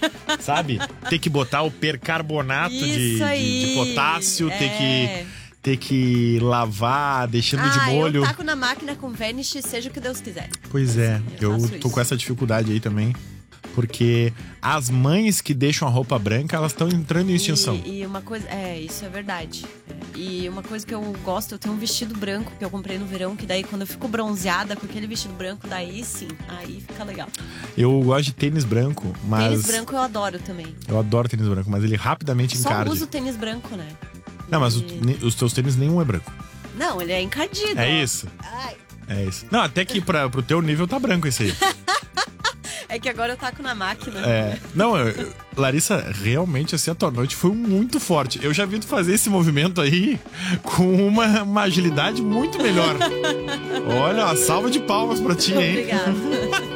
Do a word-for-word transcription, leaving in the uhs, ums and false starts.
Sabe? Ter que botar o percarbonato de, Isso de, aí. de potássio, É. ter que, ter que lavar, deixando ah, de molho. eu taco na máquina com Vanish, seja o que Deus quiser. Pois é, eu eu faço tô isso. com essa dificuldade aí também. Porque as mães que deixam a roupa branca, elas estão entrando em extinção. E, e uma coisa, é, isso é verdade. É. E uma coisa que eu gosto, eu tenho um vestido branco que eu comprei no verão, que daí quando eu fico bronzeada com aquele vestido branco, daí sim, aí fica legal. Eu gosto de tênis branco, mas... Tênis branco eu adoro também. Eu adoro tênis branco, mas ele rapidamente Só encarde. uso tênis branco, né? Não, mas o- E- ne- os teus tênis nenhum é branco. Não, ele é encardido. É ó. isso. Ai, É isso. Não, até que pra, pro teu nível tá branco esse aí. é que agora eu taco na máquina. É. Não, eu- eu- Larissa, realmente assim, a tua noite foi muito forte. Eu já vi tu fazer esse movimento aí com uma, uma agilidade muito melhor. Olha, uma salva de palmas pra ti, hein? Obrigada.